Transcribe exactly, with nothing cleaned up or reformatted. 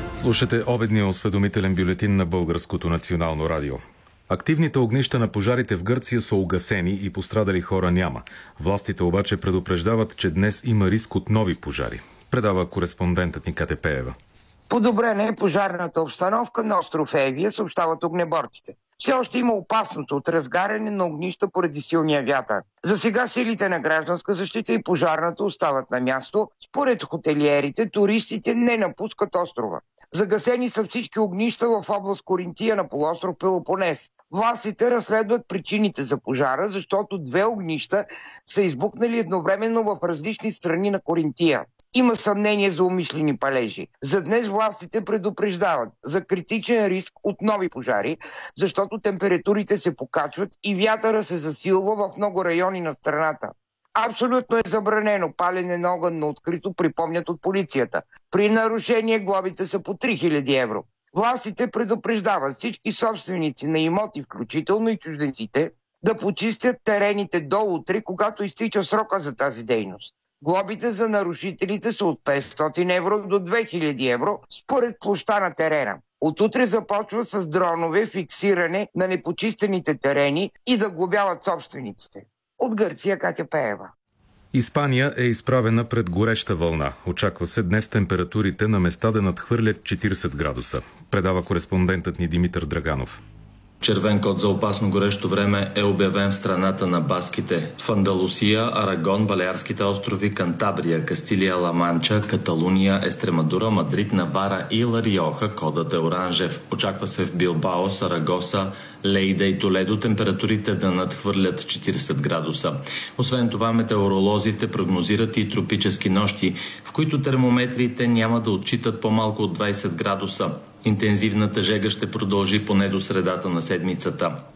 Слушате обедния осведомителен бюлетин на Българското национално радио. Активните огнища на пожарите в Гърция са угасени и пострадали хора няма. Властите обаче предупреждават, че днес има риск от нови пожари. Предава кореспондентът ни Катя Пеева. Подобрена е пожарната обстановка на остров Евия, съобщават огнеборците. Все още има опасност от разгаряне на огнища поради силния вятър. За сега силите на гражданска защита и пожарната остават на място. Според хотелиерите, туристите не напускат острова. Загасени са всички огнища в област Коринтия на полуостров Пелопонес. Властите разследват причините за пожара, защото две огнища са избухнали едновременно в различни страни на Коринтия. Има съмнение за умишлени палежи. За днес властите предупреждават за критичен риск от нови пожари, защото температурите се покачват и вятъра се засилва в много райони на страната. Абсолютно е забранено палене на огън на открито, припомнят от полицията. При нарушение глобите са по три хиляди евро. Властите предупреждават всички собственици на имоти, включително и чужденците, да почистят терените до утре, когато изтича срока за тази дейност. Глобите за нарушителите са от петстотин евро до две хиляди евро според площта на терена. От утре започва с дронове фиксиране на непочистените терени и да глобяват собствениците. От Гърция, Катя Пеева. Испания е изправена пред гореща вълна. Очаква се днес температурите на места да надхвърлят четирийсет градуса. Предава кореспондентът ни Димитър Драганов. Червен код за опасно горещо време е обявен в страната на баските. В Андалусия, Арагон, Балеарските острови, Кантабрия, Кастилия, Ла-Манча, Каталуния, Естремадура, Мадрид, Навара и Ла Риоха кодът е оранжев. Очаква се в Билбао, Сарагоса, Лейда и Толедо температурите да надхвърлят четирийсет градуса. Освен това, метеоролозите прогнозират и тропически нощи, в които термометрите няма да отчитат по-малко от двайсет градуса. Интензивната жега ще продължи поне до средата на седмицата.